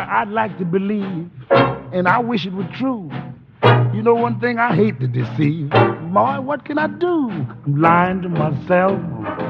I'd like to believe, and I wish it were true. You know one thing, I hate to deceive. Boy, what can I do? I'm lying to myself,